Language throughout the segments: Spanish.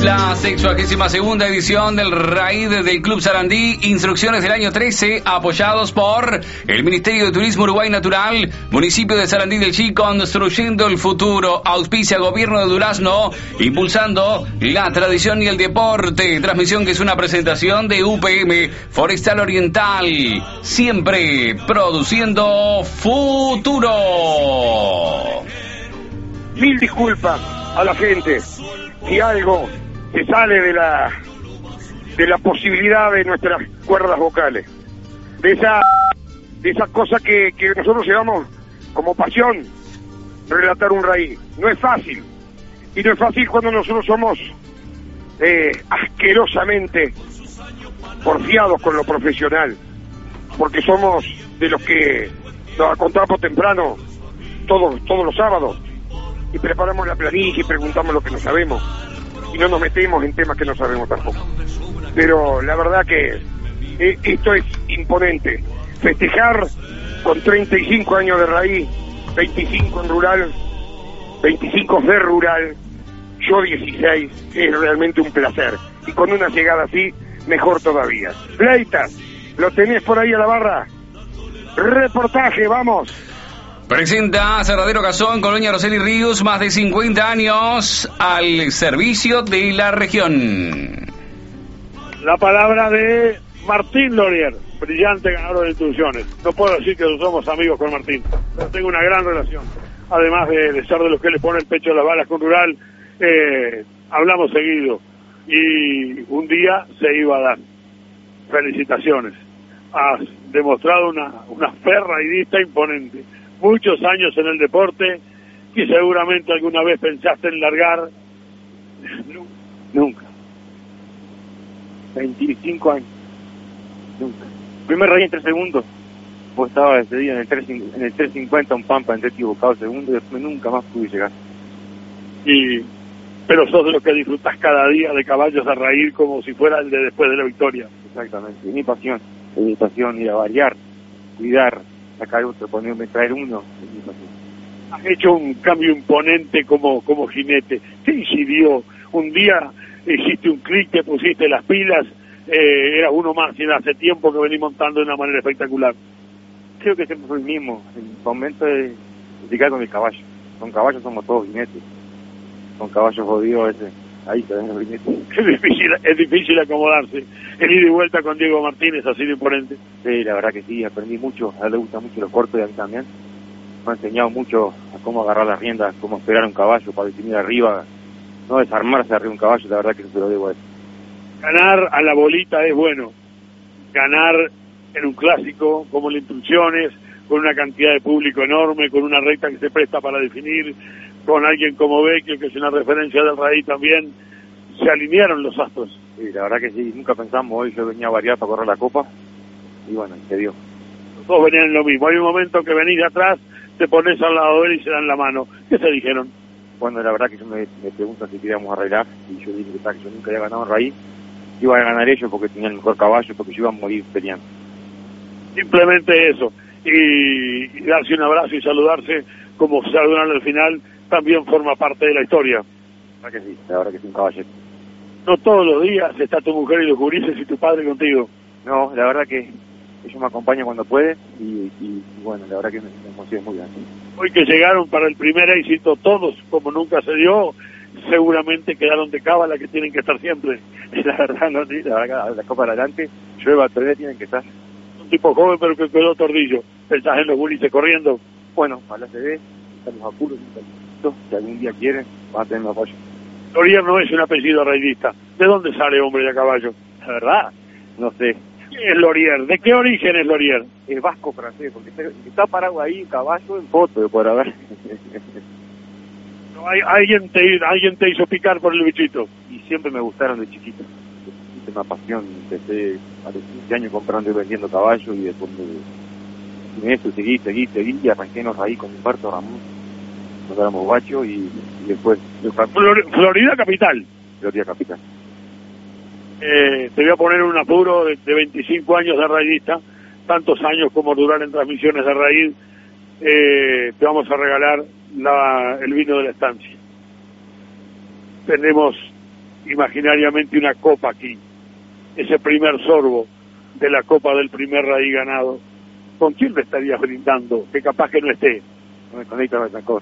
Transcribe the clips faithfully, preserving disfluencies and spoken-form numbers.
la sexagésima segunda edición del Raid del Club Sarandí. Instrucciones del año trece, apoyados por el Ministerio de Turismo Uruguay Natural, Municipio de Sarandí del Chi, construyendo el futuro. Auspicia Gobierno de Durazno, impulsando la tradición y el deporte. Transmisión que es una presentación de U P M, Forestal Oriental, siempre produciendo futuro. Mil disculpas a la gente si algo se sale de la de la posibilidad de nuestras cuerdas vocales, de esa de esa cosa que, que nosotros llevamos como pasión, relatar un raíz. No es fácil, y no es fácil cuando nosotros somos eh, asquerosamente porfiados con lo profesional, porque somos de los que nos encontramos temprano todos todos los sábados y preparamos la planilla y preguntamos lo que no sabemos y no nos metemos en temas que no sabemos tampoco. Pero la verdad que eh, esto es imponente. Festejar con treinta y cinco años de raíz, veinticinco en rural, veinticinco de rural, yo dieciséis, es realmente un placer. Y con una llegada así, mejor todavía. Leitas, ¿lo tenés por ahí a la barra? Reportaje, vamos. Presenta Aserradero Cazón, Colonia Roseli Ríos, más de cincuenta años al servicio de la región. La palabra de Martín Lorier, brillante ganador de instituciones. No puedo decir que somos amigos con Martín, pero tengo una gran relación. Además de, de ser de los que le ponen el pecho a las balas con Rural, eh, hablamos seguido. Y un día se iba a dar. Felicitaciones. Has demostrado una, una fe raidista imponente. Muchos años en el deporte, y seguramente alguna vez pensaste en largar. Nunca. veinticinco años. Nunca. Primer raid en tres segundos. Vos estabas ese día en el, tres, en el tres cincuenta, un pampa, entré equivocado segundo, y después nunca más pude llegar. Y, pero sos de los que disfrutás cada día de caballos a raír como si fuera el de después de la victoria. Exactamente. Es mi pasión. Es mi pasión ir a variar, cuidar, sacar otro, ponerme, traer uno. Es mi pasión. Has hecho un cambio imponente como, como jinete. ¿Qué incidió? Un día hiciste un clic, te pusiste las pilas, eh, eras uno más, y hace tiempo que venís montando de una manera espectacular. Creo que siempre fue el mismo, el momento de llegar con el caballo. Con caballos somos todos jinetes. Con caballos jodidos ese, ahí te ven los jinetes. Es difícil, es difícil acomodarse. El ida y vuelta con Diego Martínez ha sido imponente. Sí, la verdad que sí, aprendí mucho. A él le gustan mucho los cortos y a mí también. Me ha enseñado mucho a cómo agarrar las riendas, cómo esperar un caballo para definir arriba, no desarmarse arriba de un caballo. La verdad que se lo debo a él. Ganar a la bolita es bueno. Ganar en un clásico, como el Instrucciones, con una cantidad de público enorme, con una recta que se presta para definir, con alguien como Vecchio, que es una referencia del raíz también, se alinearon los astros. Sí, la verdad que sí, nunca pensamos, hoy yo venía a variar para correr la copa, y bueno, se dio. Los dos venían en lo mismo, hay un momento que venís de atrás, te pones al lado de él y se dan la mano. ¿Qué se dijeron? Bueno, la verdad que yo me, me preguntan si queríamos arreglar, y yo dije que, tal, que yo nunca había ganado en raíz, iba a ganar ellos porque tenían el mejor caballo, porque yo iba a morir peleando. Simplemente eso, y, y darse un abrazo y saludarse como se saludan al final, también forma parte de la historia. La verdad que sí, la verdad que sí, un caballero. No todos los días está tu mujer y los gurises y tu padre contigo. No, la verdad que ellos me acompañan cuando pueden, y, y, y bueno, la verdad que me, me emociona muy grande. Hoy que llegaron para el primer éxito todos, como nunca se dio, seguramente quedaron de cábala que tienen que estar siempre. La verdad, no, sí, la verdad que la copa adelante, llueva, tres tienen que estar. Un tipo joven pero que quedó tordillo. ¿Pensás en los gurises corriendo? Bueno, ojalá se ve, están los apuros, si algún día quieren, van a tener un apoyo. Lorier no es un apellido raidista. ¿De dónde sale hombre de a caballo? La verdad, no sé. ¿Qué es Lorier? ¿De qué origen es Lorier? Es vasco francés, porque está, está parado ahí, caballo en foto, por haber. No, hay, alguien, te, alguien te hizo picar por el bichito. Y siempre me gustaron de chiquito. Es una pasión. Empecé a los quince años comprando y vendiendo caballos, y después me, me eso, seguí, seguí, seguí, y arranqué en los raíz con mi parto Ramón, cuando éramos guachos, y, y después... Flor, Florida capital. Florida capital. Eh, te voy a poner un apuro de, de veinticinco años de raidista, tantos años como durar en transmisiones de raíz. Eh, te vamos a regalar la, el vino de la estancia. Tenemos imaginariamente una copa aquí, ese primer sorbo de la copa del primer raíz ganado, ¿con quién le estarías brindando? Que capaz que no esté. No me conecta a Betancourt.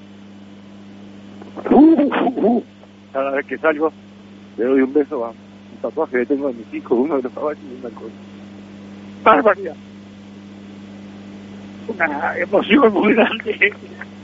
Uh, uh, uh. Cada vez que salgo, le doy un beso a un tatuaje que tengo de mis hijos, uno de los caballos y un Betancourt. Barbaridad. Una emoción muy grande.